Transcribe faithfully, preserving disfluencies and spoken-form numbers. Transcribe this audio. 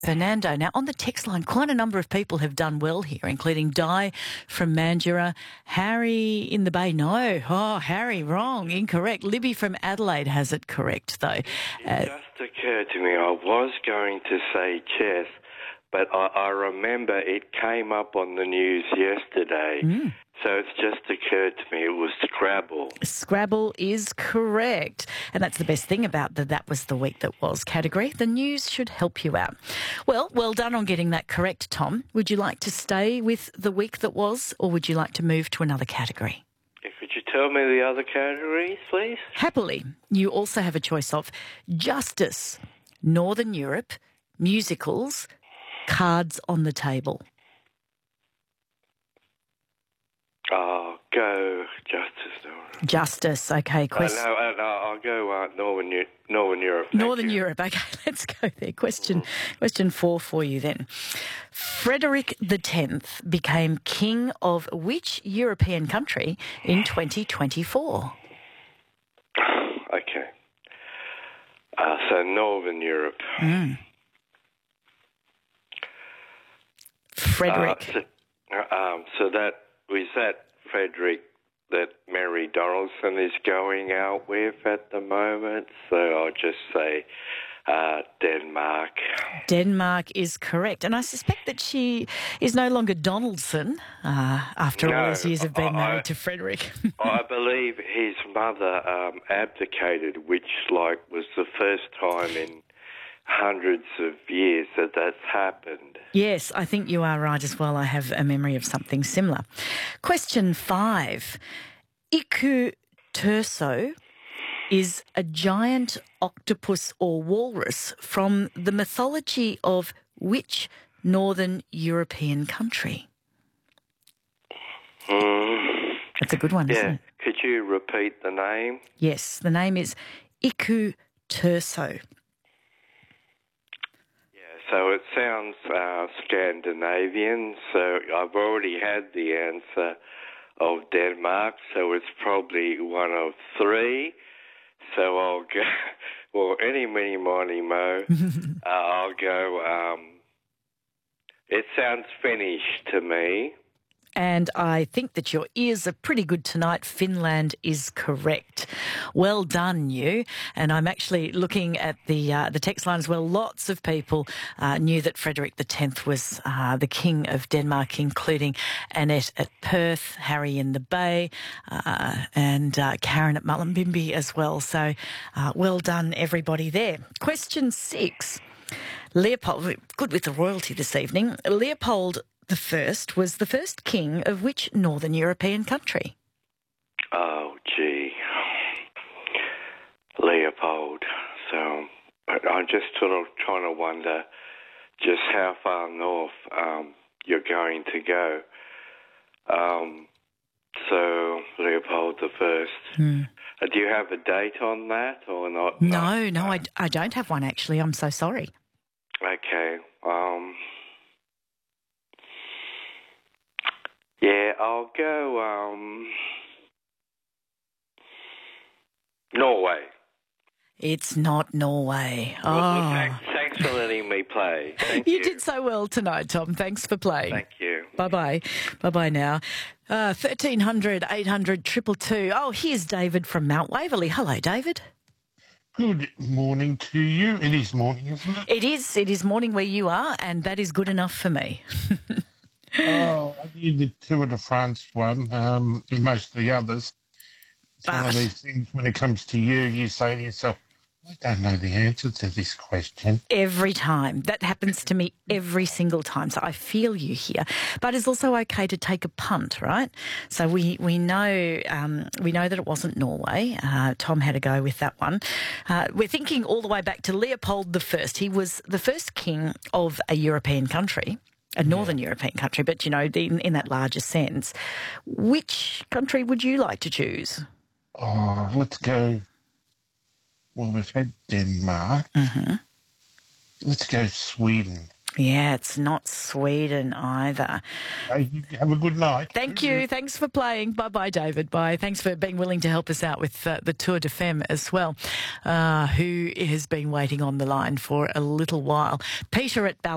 Fernando. Now, on the text line, quite a number of people have done well here, including Di from Mandurah, Harry in the Bay. No. Oh, Harry, wrong, incorrect. Libby from Adelaide has it correct, though. It Uh, just occurred to me, I was going to say chess, but I, I remember it came up on the news yesterday. Mm. So it's just occurred to me it was Scrabble. Scrabble is correct. And that's the best thing about the That Was the Week That Was category. The news should help you out. Well, well done on getting that correct, Tom. Would you like to stay with the week that was, or would you like to move to another category? Could you tell me the other categories, please? Happily, you also have a choice of justice, Northern Europe, musicals, cards on the table. Oh, go Justice. Northern. Justice, okay. Quest- Uh, no, uh, no, I'll go uh, Northern, Eu- Northern Europe. Thank Northern you. Europe, okay, let's go there. Question, question four for you then. Frederick the Tenth became king of which European country in twenty twenty-four? Okay. Uh, so Northern Europe. Mm. Frederick. Uh, so, uh, um, so that was that Frederick that Mary Donaldson is going out with at the moment. So I'll just say uh, Denmark. Denmark is correct. And I suspect that she is no longer Donaldson uh, after No, all these years of being I- married to Frederick. I believe his mother um, abdicated, which like was the first time in hundreds of years that that's happened. Yes, I think you are right as well. I have a memory of something similar. Question five. Iku Turso is a giant octopus or walrus from the mythology of which Northern European country? Mm. That's a good one, isn't Yeah. it? Could you repeat the name? Yes, the name is Iku Turso. So it sounds uh, Scandinavian, so I've already had the answer of Denmark, so it's probably one of three. So I'll go, well, any, mini, miny, mo, uh, I'll go, um, it sounds Finnish to me. And I think that your ears are pretty good tonight. Finland is correct. Well done, you. And I'm actually looking at the uh, the text line as well. Lots of people uh, knew that Frederick the Tenth was uh, the King of Denmark, including Annette at Perth, Harry in the Bay, uh, and uh, Karen at Mullumbimby as well. So uh, well done, everybody there. Question six. Leopold, good with the royalty this evening. Leopold the First was the first king of which Northern European country? Oh, gee. Leopold. So but I'm just sort of trying to wonder just how far north um, you're going to go. Um, so Leopold the First. Hmm. Uh, do you have a date on that or not? No, Not- no, I, I don't have one, actually. I'm so sorry. Okay. Um, yeah, I'll go um, Norway. It's not Norway. Well, well, Oh, thanks, thanks for letting me play. Thank you. you did so well tonight, Tom. Thanks for playing. Thank you. Bye-bye. Bye-bye now. Uh, thirteen hundred, eight hundred, two two two. Oh, here's David from Mount Waverley. Hello, David. Good morning to you. It is morning, isn't it? It is. It is morning where you are, and that is good enough for me. Oh, I knew the Tour de France one, um, and most of the others. It's one But- of these things, when it comes to you, you say to yourself, I don't know the answer to this question. Every time. That happens to me every single time. So I feel you here. But it's also okay to take a punt, right? So we, we know um, we know that it wasn't Norway. Uh, Tom had a go with that one. Uh, we're thinking all the way back to Leopold the First. He was the first king of a European country, a northern yeah. European country, but, you know, in, in that larger sense. Which country would you like to choose? Oh, let's go. Well, we've had Denmark. Mm-hmm. Let's go Sweden. Yeah, it's not Sweden either. Hey, you have a good night. Thank you. Thanks for playing. Bye-bye, David. Bye. Thanks for being willing to help us out with uh, the Tour de Femme as well, uh, who has been waiting on the line for a little while. Peter at Bal-